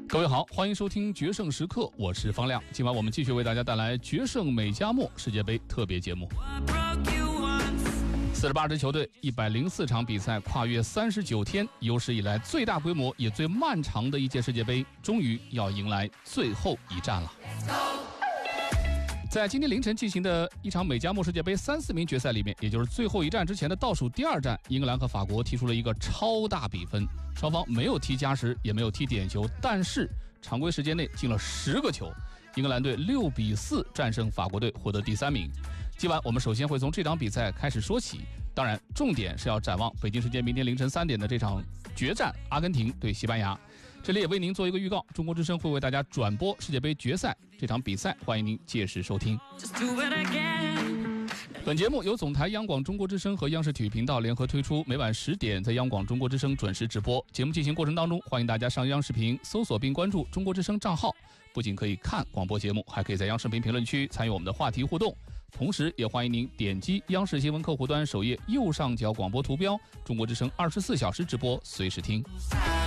各位好，欢迎收听决胜时刻，我是方亮。今晚我们继续为大家带来决胜美加墨世界杯特别节目。48支球队，104场比赛，跨越39天，有史以来最大规模也最漫长的一届世界杯，终于要迎来最后一战了。在今天凌晨进行的一场美加墨世界杯3-4名决赛里面，也就是最后一战之前的倒数第二战，英格兰和法国踢出了一个超大比分，双方没有踢加时，也没有踢点球，但是常规时间内进了10个球，英格兰队6-4战胜法国队，获得第3名。今晚我们首先会从这场比赛开始说起，当然重点是要展望北京时间明天凌晨3点的这场决战，阿根廷对西班牙。这里也为您做一个预告，中国之声会为大家转播世界杯决赛这场比赛，欢迎您届时收听。本节目由总台央广中国之声和央视体育频道联合推出，每晚10点在央广中国之声准时直播。节目进行过程当中，欢迎大家上央视频搜索并关注中国之声账号，不仅可以看广播节目，还可以在央视频评论区参与我们的话题互动。同时也欢迎您点击央视新闻客户端首页右上角广播图标，中国之声24小时直播，随时听。